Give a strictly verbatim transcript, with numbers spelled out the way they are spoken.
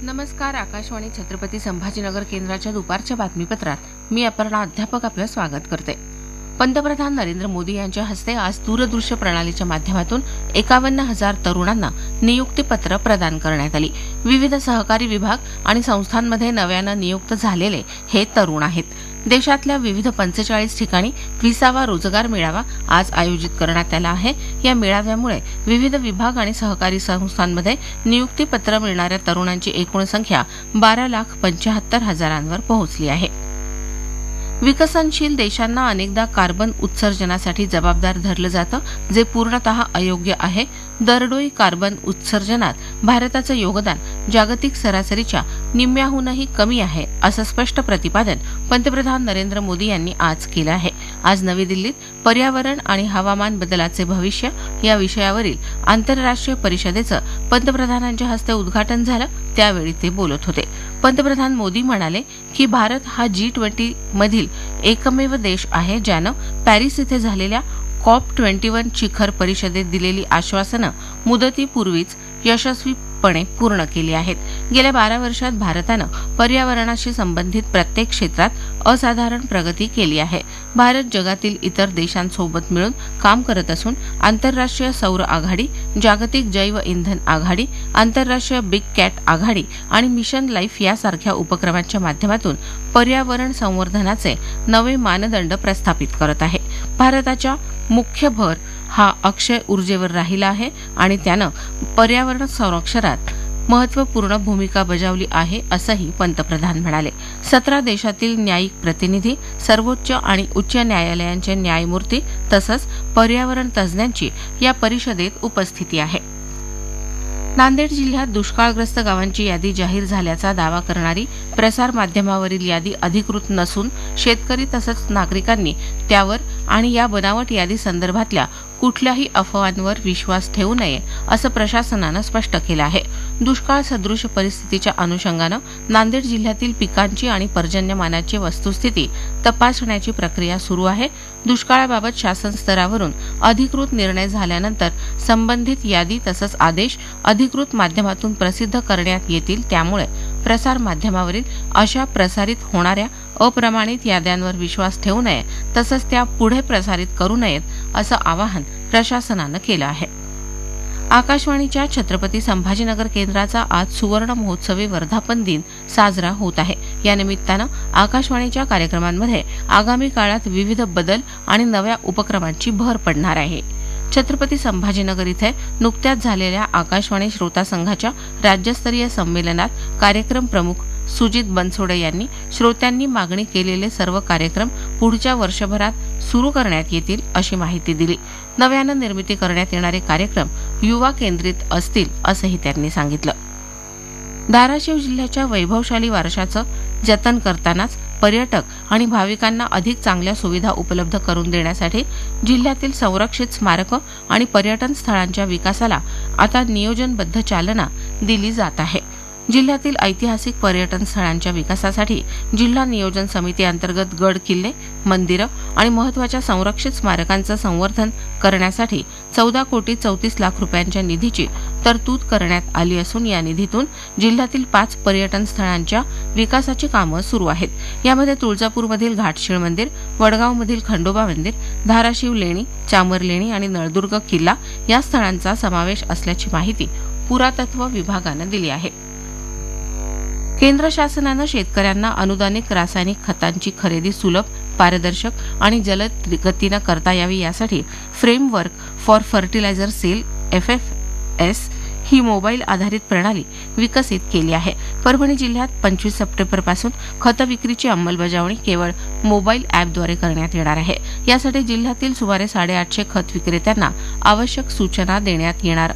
नमस्कार. आकाशवाणी छत्रपती संभाजीनगर केंद्राच्या दुपारच्या बातमीपत्रात मी अपर्णा अध्यापक आपलं स्वागत करते. पंतप्रधान नरेंद्र मोदी यांच्या हस्ते आज दूरदृश्य प्रणालीच्या माध्यमातून एकावन्न हजार तरुणांना नियुक्तीपत्र प्रदान करण्यात आली. विविध सहकारी विभाग आणि संस्थांमध्ये नव्यानं नियुक्त झालेले हे तरुण आहेत. देशातल्या विविध पंचेचाळीस ठिकाणी विसावा रोजगार मेळावा आज आयोजित करण्यात आला आहे. या मेळाव्यामुळे विविध विभाग आणि सहकारी संस्थांमध्ये नियुक्तीपत्र मिळणाऱ्या तरुणांची एकूण संख्या बारा लाख पंच्याहत्तर हजारांवर पोहोचली आहे. विकसनशील देशांना अनेकदा कार्बन उत्सर्जनासाठी जबाबदार धरलं जातं, जे पूर्णतः अयोग्य आहे. दरडोई कार्बन उत्सर्जनात भारताचं योगदान जागतिक सरासरीच्या निम्म्याहूनही कमी आहे, असं स्पष्ट प्रतिपादन पंतप्रधान नरेंद्र मोदी यांनी आज केलं आहे. आज नवी दिल्लीत पर्यावरण आणि हवामान बदलाचे भविष्य या विषयावरील आंतरराष्ट्रीय परिषदेचं पंतप्रधानांच्या हस्ते उद्घाटन झालं. त्यावेळी ते बोलत होते. पंतप्रधान मोदी म्हणाले की भारत हा जी ट्वेंटी मधील एकमेव देश आहे ज्यानं पॅरिस इथे झालेल्या कॉप ट्वेंटी वन शिखर परिषदेत दिलेली आश्वासनं मुदतीपूर्वीच यशस्वीपणे पूर्ण केली आहेत. गेल्या बारा वर्षात भारतानं पर्यावरणाशी संबंधित प्रत्येक क्षेत्रात असाधारण प्रगती केली आहे. भारत जगातील इतर देशांसोबत मिळून काम करत असून आंतरराष्ट्रीय सौर आघाडी, जागतिक जैव इंधन आघाडी, आंतरराष्ट्रीय बिग कॅट आघाडी आणि मिशन लाईफ यासारख्या उपक्रमांच्या माध्यमातून पर्यावरण संवर्धनाचे नवे मानदंड प्रस्थापित करत आहे. भारताच्या मुख्य भर हा अक्षय ऊर्जेवर राहिला आहे आणि त्यानं पर्यावरण संरक्षणात महत्वपूर्ण भूमिका बजावली आहे, असंही पंतप्रधान म्हणाले. सतरा देशातील न्यायिक प्रतिनिधी, सर्वोच्च आणि उच्च न्यायालयांचे न्यायमूर्ती तसंच पर्यावरण तज्ज्ञांची या परिषदेत उपस्थिती आहे. नांदेड जिल्ह्यात दुष्काळग्रस्त गावांची यादी जाहीर झाल्याचा दावा करणारी प्रसार माध्यमावरील यादी अधिकृत नसून शेतकरी तसंच नागरिकांनी त्यावर आणि या बनावट यादी संदर्भातल्या कुठल्याही अफवांवर विश्वास ठेवू नये, असं प्रशासनानं स्पष्ट केलं आहे. दुष्काळ सदृश परिस्थितीच्या अनुषंगानं नांदेड जिल्ह्यातील पिकांची आणि पर्जन्यमानाची वस्तुस्थिती तपासण्याची प्रक्रिया सुरू आहे. दुष्काळाबाबत शासन स्तरावरून अधिकृत निर्णय झाल्यानंतर संबंधित यादी तसंच आदेश अधिकृत माध्यमातून प्रसिद्ध करण्यात येतील. त्यामुळे प्रसार माध्यमावरील अशा प्रसारित होणाऱ्या अप्रमाणित याद्यांवर विश्वास ठेवू नये तसंच त्या पुढे प्रसारित करू नयेत, असं आवाहन प्रशासनानं केलं आहे. आकाशवाणीच्या छत्रपती संभाजीनगर केंद्राचा आज सुवर्ण महोत्सवी वर्धापन दिन साजरा होत आहे. या निमित्तानं आकाशवाणीच्या कार्यक्रमांमध्ये आगामी काळात विविध बदल आणि नव्या उपक्रमांची भर पडणार आहे. छत्रपती संभाजीनगर इथे नुकत्याच झालेल्या आकाशवाणी श्रोता संघाच्या राज्यस्तरीय संमेलनात कार्यक्रम प्रमुख सुजित बनसोडे यांनी श्रोत्यांनी मागणी केलेले सर्व कार्यक्रम पुढच्या वर्षभरात सुरू करण्यात येतील, अशी माहिती दिली. नव्यानं निर्मिती करण्यात येणारे कार्यक्रम युवा केंद्रित असतील, असंही त्यांनी सांगितलं. धाराशिव जिल्ह्याच्या वैभवशाली वारशाचं जतन करतानाच पर्यटक आणि भाविकांना अधिक चांगल्या सुविधा उपलब्ध करून देण्यासाठी जिल्ह्यातील संरक्षित स्मारकं आणि पर्यटन स्थळांच्या विकासाला आता नियोजनबद्ध चालना दिली जात आहे. जिल्ह्यातील ऐतिहासिक पर्यटन स्थळांच्या विकासासाठी जिल्हा नियोजन समिती अंतर्गत गड किल्ले, मंदिरं आणि महत्वाच्या संरक्षित स्मारकांचं संवर्धन करण्यासाठी चौदा कोटी चौतीस लाख रुपयांच्या निधीची तरतूद करण्यात आली असून या निधीतून जिल्ह्यातील पाच पर्यटन स्थळांच्या विकासाची कामं सुरू आहेत. यामध्ये तुळजापूरमधील घाटशीळ मंदिर, वडगावमधील खंडोबा मंदिर, धाराशिव लेणी, चामर लेणी आणि नळदुर्ग किल्ला या स्थळांचा समावेश असल्याची माहिती पुरातत्व विभागानं दिली आहे. केंद्र शासनानं शेतकऱ्यांना अनुदानित रासायनिक खतांची खरेदी सुलभ, पारदर्शक आणि जलद गतीनं करता यावी यासाठी framework for fertiliser sale F F S he mobile आधारित प्रणाली विकसित केली आहे. परभणी जिल्ह्यात पंचवीस सप्टेंबरपासून खत विक्रीची अंमलबजावणी केवळ मोबाईल अॅपद्वारे करण्यात येणार आहे. यासाठी जिल्ह्यातील सुमारे साडेआठशे खत विक्रेत्यांना आवश्यक सूचना देण्यात येणार